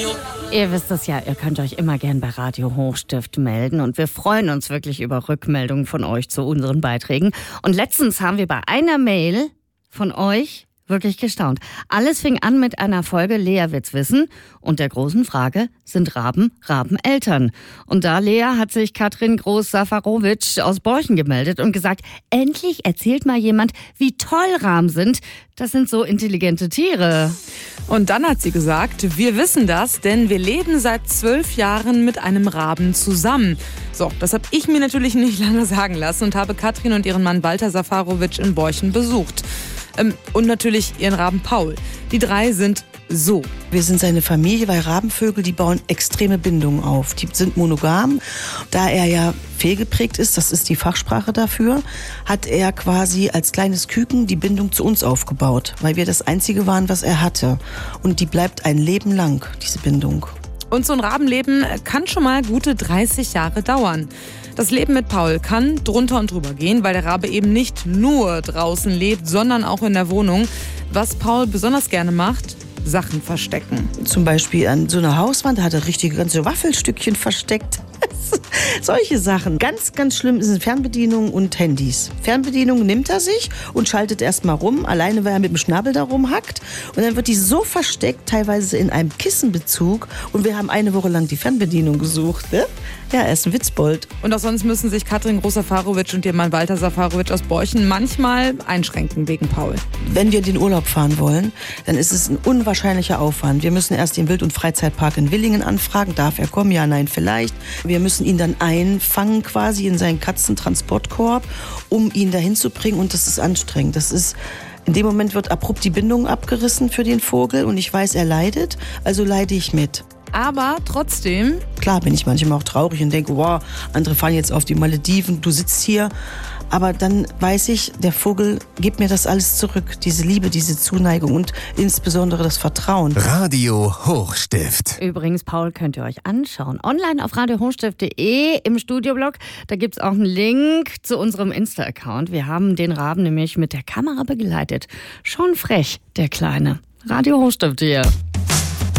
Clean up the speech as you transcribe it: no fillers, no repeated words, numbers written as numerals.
Ihr wisst es ja, ihr könnt euch immer gern bei Radio Hochstift melden und wir freuen uns wirklich über Rückmeldungen von euch zu unseren Beiträgen. Und letztens haben wir bei einer Mail von euch wirklich gestaunt. Alles fing an mit einer Folge Lea wird's wissen und der großen Frage, sind Raben Rabeneltern? Und da, Lea, hat sich Katrin Groß-Safarowitsch aus Borchen gemeldet und gesagt, endlich erzählt mal jemand, wie toll Raben sind. Das sind so intelligente Tiere. Und dann hat sie gesagt, wir wissen das, denn wir leben seit 12 Jahren mit einem Raben zusammen. So, das habe ich mir natürlich nicht lange sagen lassen und habe Katrin und ihren Mann Walter Safarowitsch in Borchen besucht. Und natürlich ihren Raben Paul. Die drei sind so. Wir sind seine Familie, weil Rabenvögel, die bauen extreme Bindungen auf. Die sind monogam. Da er ja fehlgeprägt ist, das ist die Fachsprache dafür, hat er quasi als kleines Küken die Bindung zu uns aufgebaut, weil wir das Einzige waren, was er hatte. Und die bleibt ein Leben lang, diese Bindung. Und so ein Rabenleben kann schon mal gute 30 Jahre dauern. Das Leben mit Paul kann drunter und drüber gehen, weil der Rabe eben nicht nur draußen lebt, sondern auch in der Wohnung. Was Paul besonders gerne macht, Sachen verstecken. Zum Beispiel an so einer Hauswand, da hat er richtige ganze Waffelstückchen versteckt. Solche Sachen. Ganz, ganz schlimm sind Fernbedienungen und Handys. Fernbedienungen nimmt er sich und schaltet erstmal rum, alleine weil er mit dem Schnabel da rumhackt. Und dann wird die so versteckt, teilweise in einem Kissenbezug. Und wir haben eine Woche lang die Fernbedienung gesucht. Ne? Ja, er ist ein Witzbold. Und auch sonst müssen sich Katrin Groß-Safarowitsch und ihr Mann Walter Safarowitsch aus Borchen manchmal einschränken wegen Paul. Wenn wir in den Urlaub fahren wollen, dann ist es ein unwahrscheinlicher Aufwand. Wir müssen erst den Wild- und Freizeitpark in Willingen anfragen. Darf er kommen? Ja, nein, vielleicht. Wir müssen ihn dann einfangen quasi in seinen Katzentransportkorb, um ihn dahin zu bringen. Und das ist anstrengend. In dem Moment wird abrupt die Bindung abgerissen für den Vogel. Und ich weiß, er leidet, also leide ich mit. Aber trotzdem... Klar bin ich manchmal auch traurig und denke, wow, andere fahren jetzt auf die Malediven, du sitzt hier. Aber dann weiß ich, der Vogel gibt mir das alles zurück. Diese Liebe, diese Zuneigung und insbesondere das Vertrauen. Radio Hochstift. Übrigens, Paul könnt ihr euch anschauen. Online auf radiohochstift.de im Studioblog. Da gibt's auch einen Link zu unserem Insta-Account. Wir haben den Raben nämlich mit der Kamera begleitet. Schon frech, der Kleine. Radio Hochstift hier.